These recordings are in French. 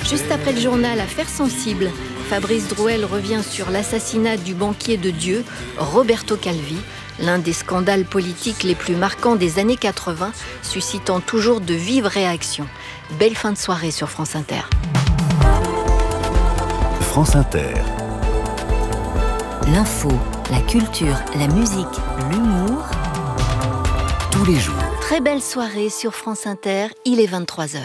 Juste après le journal Affaires sensibles, Fabrice Drouel revient sur l'assassinat du banquier de Dieu, Roberto Calvi, l'un des scandales politiques les plus marquants des années 80, suscitant toujours de vives réactions. Belle fin de soirée sur France Inter. France Inter. L'info, la culture, la musique, l'humour. Tous les jours. Très belle soirée sur France Inter, il est 23h.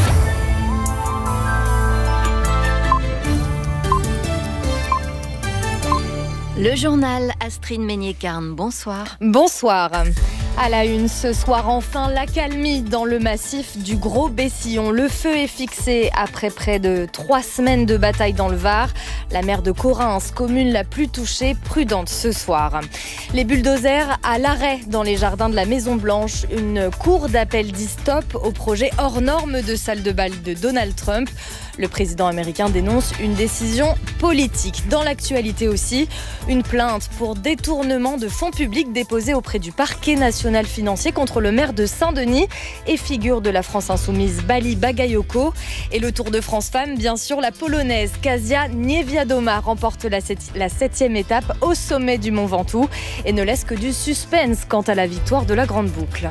Le journal Astrid Meignet-Carne, bonsoir. Bonsoir. À la une, ce soir, enfin, l'accalmie dans le massif du Gros Bessillon. Le feu est fixé après près de 3 semaines de bataille dans le Var. La maire de Corrins, commune la plus touchée, prudente ce soir. Les bulldozers à l'arrêt dans les jardins de la Maison-Blanche. Une cour d'appel dit stop au projet hors norme de salle de bal de Donald Trump. Le président américain dénonce une décision politique. Dans l'actualité aussi, une plainte pour détournement de fonds publics déposée auprès du parquet national financier contre le maire de Saint-Denis et figure de la France insoumise Bali Bagayoko. Et le Tour de France Femmes, bien sûr, la polonaise Kasia Niewiadoma remporte la 7e étape au sommet du Mont Ventoux et ne laisse que du suspense quant à la victoire de la Grande Boucle.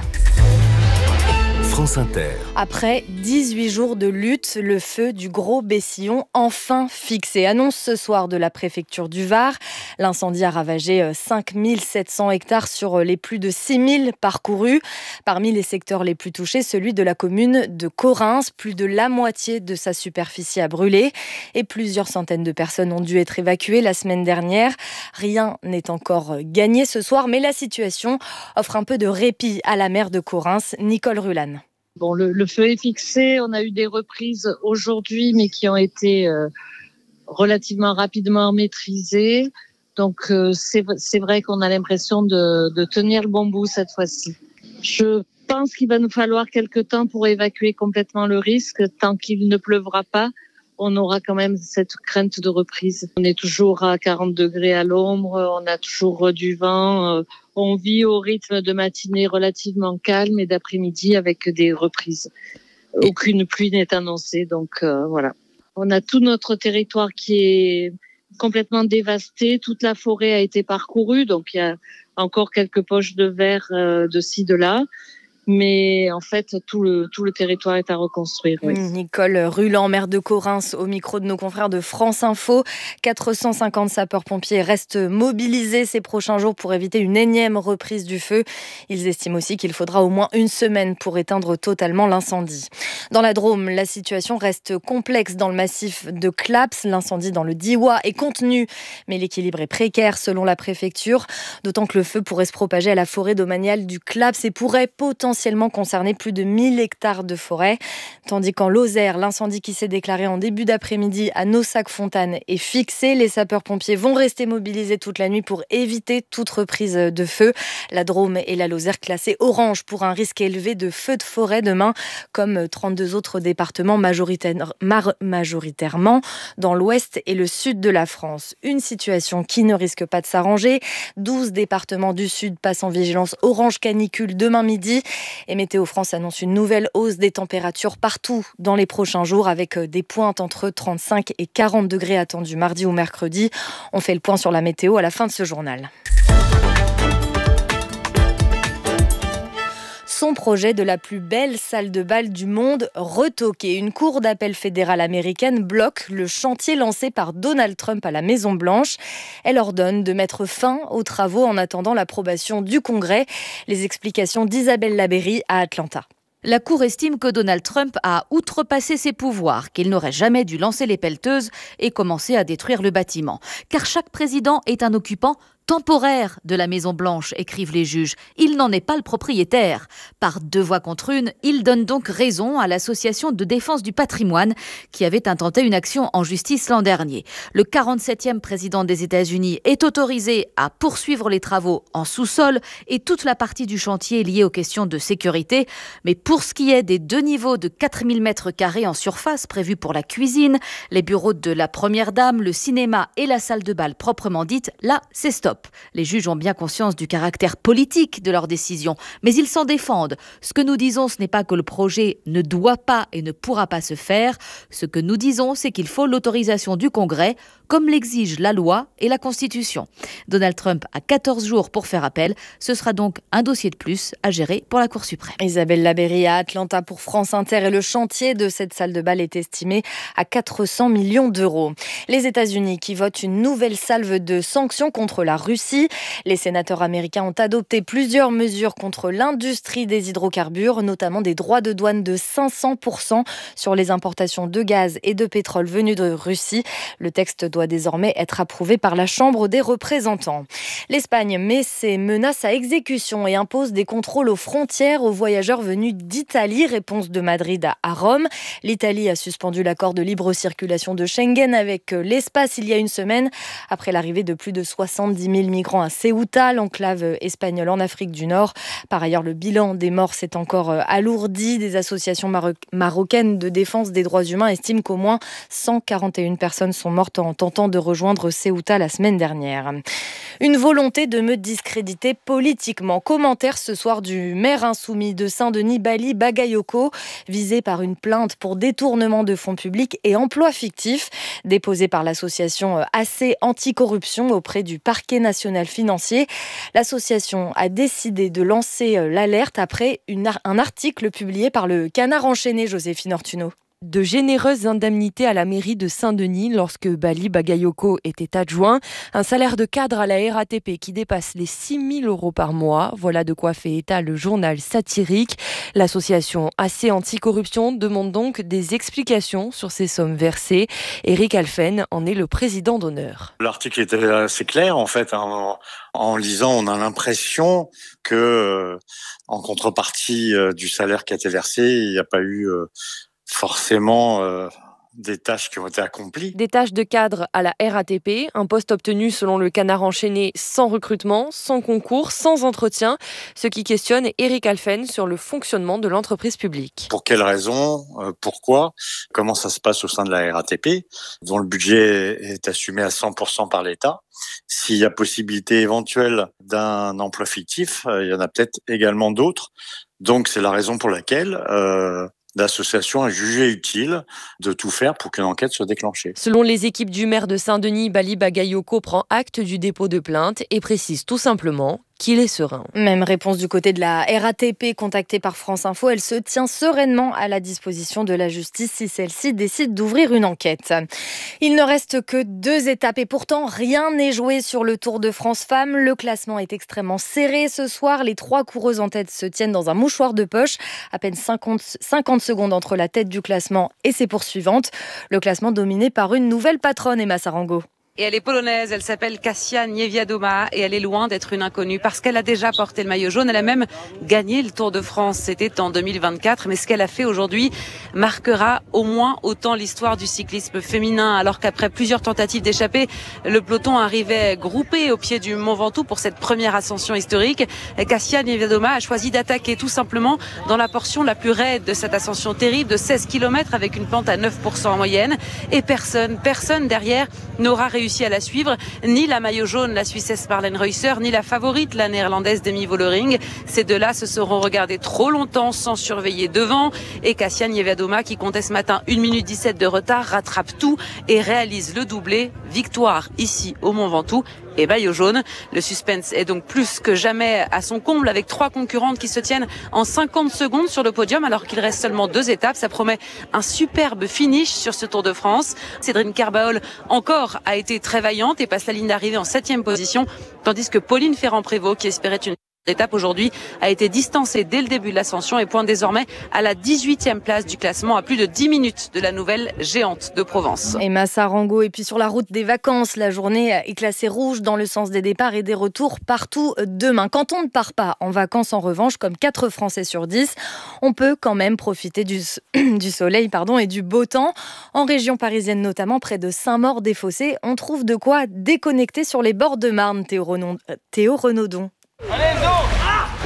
France Inter. Après 18 jours de lutte, le feu du Gros Bessillon enfin fixé. Annonce ce soir de la préfecture du Var. L'incendie a ravagé 5700 hectares sur les plus de 6000 parcourus. Parmi les secteurs les plus touchés, celui de la commune de Corrins. Plus de la moitié de sa superficie a brûlé et plusieurs centaines de personnes ont dû être évacuées la semaine dernière. Rien n'est encore gagné ce soir, mais la situation offre un peu de répit à la maire de Corrins, Nicole Rulan. Bon, le feu est fixé. On a eu des reprises aujourd'hui, mais qui ont été relativement rapidement maîtrisées. Donc, c'est vrai qu'on a l'impression de tenir le bon bout cette fois-ci. Je pense qu'il va nous falloir quelques temps pour évacuer complètement le risque. Tant qu'il ne pleuvra pas, on aura quand même cette crainte de reprise. On est toujours à 40 degrés à l'ombre, on a toujours du vent. On vit au rythme de matinée relativement calme et d'après-midi avec des reprises. Aucune pluie n'est annoncée, donc voilà. On a tout notre territoire qui est complètement dévasté. Toute la forêt a été parcourue, donc il y a encore quelques poches de verre de ci, de là. Mais en fait, tout le territoire est à reconstruire. Oui. Nicole Rulan, maire de Corrins, au micro de nos confrères de France Info. 450 sapeurs-pompiers restent mobilisés ces prochains jours pour éviter une énième reprise du feu. Ils estiment aussi qu'il faudra au moins une semaine pour éteindre totalement l'incendie. Dans la Drôme, la situation reste complexe dans le massif de Claps. L'incendie dans le Diois est contenu, mais l'équilibre est précaire selon la préfecture. D'autant que le feu pourrait se propager à la forêt domaniale du Claps et pourrait potentiellement concerner plus de 1000 hectares de forêt. Tandis qu'en Lozère, l'incendie qui s'est déclaré en début d'après-midi à Naussac-Fontaine est fixé. Les sapeurs-pompiers vont rester mobilisés toute la nuit pour éviter toute reprise de feu. La Drôme et la Lozère classées orange pour un risque élevé de feu de forêt demain, comme 32 autres départements majoritairement dans l'ouest et le sud de la France. Une situation qui ne risque pas de s'arranger. 12 départements du sud passent en vigilance orange canicule demain midi. Et Météo France annonce une nouvelle hausse des températures partout dans les prochains jours avec des pointes entre 35 et 40 degrés attendus mardi ou mercredi. On fait le point sur la météo à la fin de ce journal. Son projet de la plus belle salle de bal du monde retoqué. Une cour d'appel fédérale américaine bloque le chantier lancé par Donald Trump à la Maison-Blanche. Elle ordonne de mettre fin aux travaux en attendant l'approbation du Congrès. Les explications d'Isabelle Labéry à Atlanta. La Cour estime que Donald Trump a outrepassé ses pouvoirs, qu'il n'aurait jamais dû lancer les pelleteuses et commencer à détruire le bâtiment. Car chaque président est un occupant temporaire de la Maison-Blanche, écrivent les juges. Il n'en est pas le propriétaire. Par 2 voix contre 1, il donne donc raison à l'Association de défense du patrimoine qui avait intenté une action en justice l'an dernier. Le 47e président des États-Unis est autorisé à poursuivre les travaux en sous-sol et toute la partie du chantier liée aux questions de sécurité. Mais pour ce qui est des 2 niveaux de 4000 m² en surface prévus pour la cuisine, les bureaux de la première dame, le cinéma et la salle de bal proprement dite, là, c'est stop. stop. Les juges ont bien conscience du caractère politique de leur décision, mais ils s'en défendent. Ce que nous disons, ce n'est pas que le projet ne doit pas et ne pourra pas se faire. Ce que nous disons, c'est qu'il faut l'autorisation du Congrès, comme l'exigent la loi et la Constitution. Donald Trump a 14 jours pour faire appel. Ce sera donc un dossier de plus à gérer pour la Cour suprême. Isabelle Labéry à Atlanta pour France Inter, et le chantier de cette salle de bal est estimé à 400 millions d'euros. Les États-Unis qui votent une nouvelle salve de sanctions contre la Russie. Les sénateurs américains ont adopté plusieurs mesures contre l'industrie des hydrocarbures, notamment des droits de douane de 500% sur les importations de gaz et de pétrole venus de Russie. Le texte doit désormais être approuvé par la Chambre des représentants. L'Espagne met ses menaces à exécution et impose des contrôles aux frontières aux voyageurs venus d'Italie. Réponse de Madrid à Rome. L'Italie a suspendu l'accord de libre circulation de Schengen avec l'espace il y a une semaine, après l'arrivée de plus de 70 000 migrants à Ceuta, l'enclave espagnole en Afrique du Nord. Par ailleurs, le bilan des morts s'est encore alourdi. Des associations marocaines de défense des droits humains estiment qu'au moins 141 personnes sont mortes en tentant de rejoindre Ceuta la semaine dernière. Une volonté de me discréditer politiquement. Commentaire ce soir du maire insoumis de Saint-Denis, Bali Bagayoko, visé par une plainte pour détournement de fonds publics et emploi fictif, déposée par l'association AC Anticorruption auprès du parquet national financier. L'association a décidé de lancer l'alerte après un article publié par le Canard enchaîné, Joséphine Ortuno. De généreuses indemnités à la mairie de Saint-Denis lorsque Bali Bagayoko était adjoint. Un salaire de cadre à la RATP qui dépasse les 6 000 € par mois. Voilà de quoi fait état le journal satirique. L'association AC Anticorruption demande donc des explications sur ces sommes versées. Éric Alphen en est le président d'honneur. L'article était assez clair en fait. En lisant, on a l'impression que en contrepartie du salaire qui a été versé, il n'y a pas eu forcément des tâches qui ont été accomplies. Des tâches de cadre à la RATP, un poste obtenu selon le Canard enchaîné sans recrutement, sans concours, sans entretien, ce qui questionne Éric Alphen sur le fonctionnement de l'entreprise publique. Pour quelles raisons ? Pourquoi ? Comment ça se passe au sein de la RATP, dont le budget est assumé à 100% par l'État ? S'il y a possibilité éventuelle d'un emploi fictif, il y en a peut-être également d'autres. Donc c'est la raison pour laquelle l'association a jugé utile de tout faire pour qu'une enquête soit déclenchée. Selon les équipes du maire de Saint-Denis, Bali Bagayoko prend acte du dépôt de plainte et précise tout simplement qu'il est serein. Même réponse du côté de la RATP contactée par France Info. Elle se tient sereinement à la disposition de la justice si celle-ci décide d'ouvrir une enquête. Il ne reste que 2 étapes et pourtant rien n'est joué sur le Tour de France Femmes. Le classement est extrêmement serré ce soir. Les 3 coureuses en tête se tiennent dans un mouchoir de poche. À peine 50 secondes entre la tête du classement et ses poursuivantes. Le classement dominé par une nouvelle patronne, Emma Sarango. Et elle est polonaise, elle s'appelle Kasia Niewiadoma et elle est loin d'être une inconnue parce qu'elle a déjà porté le maillot jaune. Elle a même gagné le Tour de France, c'était en 2024. Mais ce qu'elle a fait aujourd'hui marquera au moins autant l'histoire du cyclisme féminin. Alors qu'après plusieurs tentatives d'échapper, le peloton arrivait groupé au pied du Mont Ventoux pour cette première ascension historique. Kasia Niewiadoma a choisi d'attaquer tout simplement dans la portion la plus raide de cette ascension terrible de 16 km avec une pente à 9% en moyenne. Et personne derrière n'aura réussi à la suivre, ni la maillot jaune, la Suissesse Marlène Reusser, ni la favorite, la néerlandaise Demi Vollering. Ces deux-là se seront regardés trop longtemps sans surveiller devant. Et Kasia Niewiadoma, qui comptait ce matin 1 minute 17 de retard, rattrape tout et réalise le doublé. Victoire ici au Mont Ventoux et maillot jaune. Le suspense est donc plus que jamais à son comble avec 3 concurrentes qui se tiennent en 50 secondes sur le podium alors qu'il reste seulement 2 étapes. Ça promet un superbe finish sur ce Tour de France. Cédrine Carbaol encore a été très vaillante et passe la ligne d'arrivée en 7e position, tandis que Pauline Ferrand-Prévot, qui espérait une étape aujourd'hui, a été distancée dès le début de l'ascension et pointe désormais à la 18e place du classement, à plus de 10 minutes de la nouvelle géante de Provence. Emma Sarango. Et puis sur la route des vacances, la journée est classée rouge dans le sens des départs et des retours partout demain. Quand on ne part pas en vacances, en revanche, comme 4 Français sur 10, on peut quand même profiter du soleil et du beau temps. En région parisienne notamment, près de Saint-Maur-des-Fossés, on trouve de quoi déconnecter sur les bords de Marne. Théo Renaudon.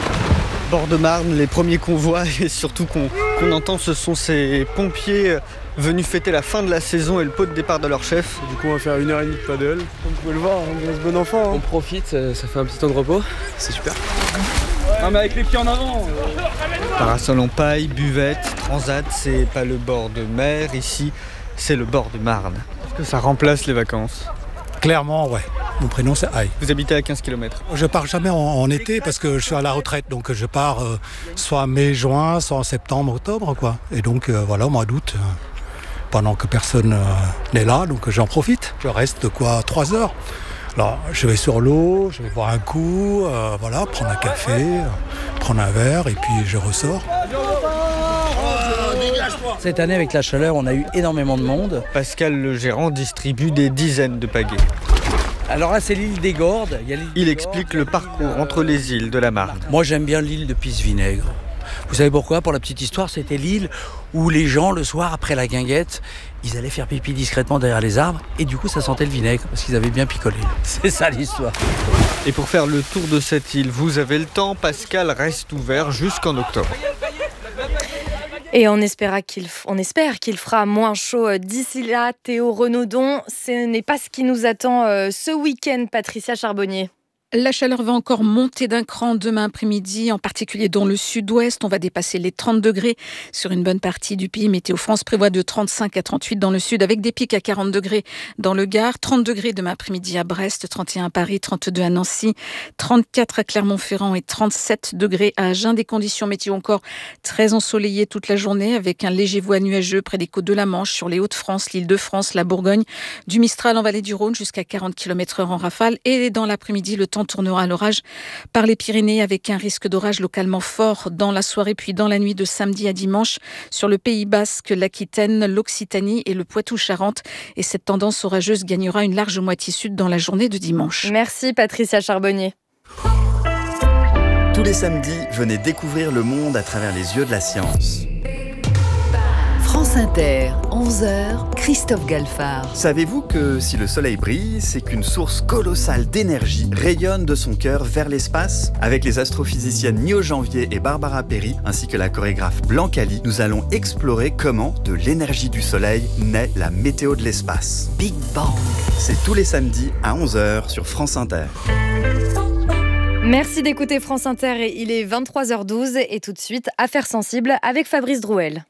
Bord de Marne, les premiers convois et surtout qu'on entend, ce sont ces pompiers venus fêter la fin de la saison et le pot de départ de leur chef. Du coup, on va faire 1h30 de paddle. Comme vous pouvez le voir, on reste bon enfant. On profite, ça fait un petit temps de repos. C'est super. Ah, mais avec les pieds en avant. Parasol en paille, buvette, transat, c'est pas le bord de mer ici, c'est le bord de Marne. Est-ce que ça remplace les vacances ? Clairement, ouais. Mon prénom, c'est Aïe. Vous habitez à 15 km. Je pars jamais en été parce que je suis à la retraite. Donc je pars soit mai, juin, soit en septembre, octobre, quoi. Et donc voilà, au mois d'août, pendant que personne n'est là, donc j'en profite. Je reste 3 heures. Alors je vais sur l'eau, je vais boire un coup, voilà, prendre un café, prendre un verre et puis je ressors. Cette année, avec la chaleur, on a eu énormément de monde. Pascal, le gérant, distribue des dizaines de pagaies. Alors là, c'est l'île des Gordes. Il explique le parcours entre les îles de la Marne. Moi, j'aime bien l'île de Pisse-Vinaigre. Vous savez pourquoi ? Pour la petite histoire, c'était l'île où les gens, le soir, après la guinguette, ils allaient faire pipi discrètement derrière les arbres et du coup, ça sentait le vinaigre parce qu'ils avaient bien picolé. C'est ça l'histoire. Et pour faire le tour de cette île, vous avez le temps. Pascal reste ouvert jusqu'en octobre. Et on espère qu'il fera moins chaud d'ici là. Théo Renaudon, ce n'est pas ce qui nous attend ce week-end, Patricia Charbonnier. La chaleur va encore monter d'un cran demain après-midi, en particulier dans le sud-ouest. On va dépasser les 30 degrés sur une bonne partie du pays. Météo France prévoit de 35 à 38 dans le sud, avec des pics à 40 degrés dans le Gard. 30 degrés demain après-midi à Brest, 31 à Paris, 32 à Nancy, 34 à Clermont-Ferrand et 37 degrés à Agen. Des conditions météo encore très ensoleillées toute la journée, avec un léger voie nuageux près des côtes de la Manche, sur les Hauts-de-France, l'Île-de-France, la Bourgogne, du Mistral en vallée du Rhône jusqu'à 40 km/h en rafale. Et dans l'après-midi, le temps tournera à l'orage par les Pyrénées, avec un risque d'orage localement fort dans la soirée puis dans la nuit de samedi à dimanche sur le Pays Basque, l'Aquitaine, l'Occitanie et le Poitou-Charentes. Et cette tendance orageuse gagnera une large moitié sud dans la journée de dimanche. Merci Patricia Charbonnier. Tous les samedis, venez découvrir le monde à travers les yeux de la science. France Inter, 11h, Christophe Galfard. Savez-vous que si le soleil brille, c'est qu'une source colossale d'énergie rayonne de son cœur vers l'espace ? Avec les astrophysiciennes Nio Janvier et Barbara Perry, ainsi que la chorégraphe Blancali, nous allons explorer comment, de l'énergie du soleil, naît la météo de l'espace. Big Bang. C'est tous les samedis à 11h sur France Inter. Merci d'écouter France Inter. Il est 23h12 et tout de suite, Affaires sensibles avec Fabrice Drouel.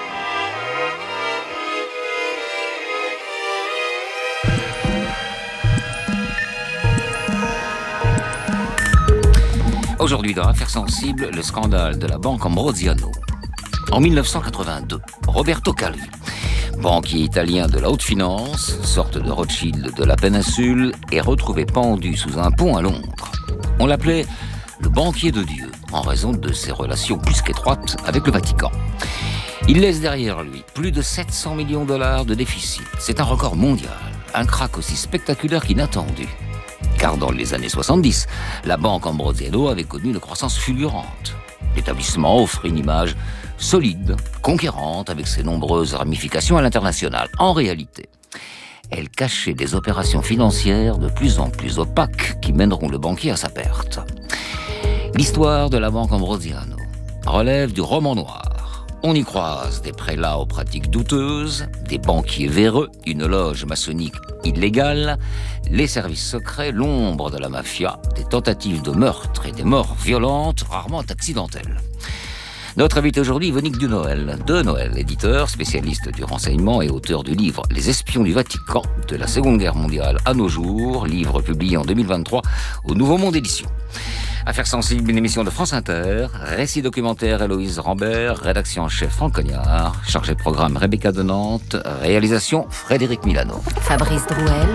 Aujourd'hui dans Affaires sensibles, le scandale de la banque Ambrosiano. En 1982, Roberto Calvi, banquier italien de la haute finance, sorte de Rothschild de la péninsule, est retrouvé pendu sous un pont à Londres. On l'appelait le banquier de Dieu, en raison de ses relations plus qu'étroites avec le Vatican. Il laisse derrière lui plus de 700 millions de dollars de déficit. C'est un record mondial, un krach aussi spectaculaire qu'inattendu. Car dans les années 70, la banque Ambrosiano avait connu une croissance fulgurante. L'établissement offrait une image solide, conquérante, avec ses nombreuses ramifications à l'international. En réalité, elle cachait des opérations financières de plus en plus opaques qui mèneront le banquier à sa perte. L'histoire de la banque Ambrosiano relève du roman noir. On y croise des prélats aux pratiques douteuses, des banquiers véreux, une loge maçonnique illégale, les services secrets, l'ombre de la mafia, des tentatives de meurtre et des morts violentes, rarement accidentelles. Notre invité aujourd'hui, Vonique de Noël, éditeur, spécialiste du renseignement et auteur du livre « Les espions du Vatican, de la Seconde Guerre mondiale à nos jours », livre publié en 2023 au Nouveau Monde Éditions. Affaires sensibles, une émission de France Inter, récit documentaire Héloïse Rambert, rédaction en chef Franck Cognard, chargé de programme Rebecca de Nantes, réalisation Frédéric Milano. Fabrice Drouel,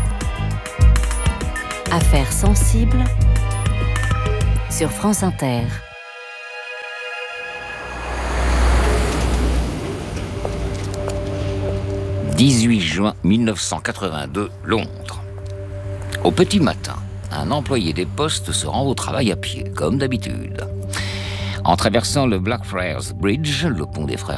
Affaires sensibles sur France Inter. « 18 juin 1982, Londres. Au petit matin, un employé des postes se rend au travail à pied, comme d'habitude. En traversant le Blackfriars Bridge, le pont des frères